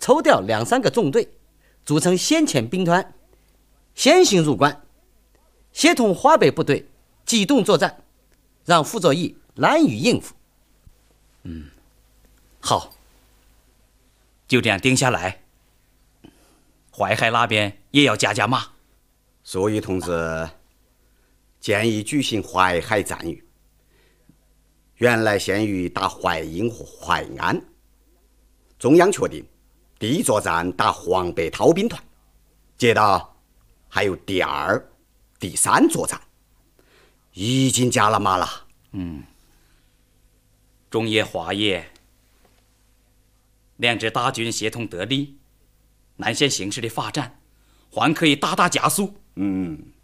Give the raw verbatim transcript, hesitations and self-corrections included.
抽调两三个纵队，组成先遣兵团，先行入关，协同华北部队机动作战，让傅作义难以应付。 嗯，好，就这样定下来。淮海那边也要加加码。 所以同志建议举行淮海战役，原来先于打淮阴和淮安。中央确定第一作战打黄北韬兵团，接着还有第二、第三作战，已经加了码了。 嗯，中野、华野两支大军协同得力，南线形势的发展还可以大大加速。 嗯。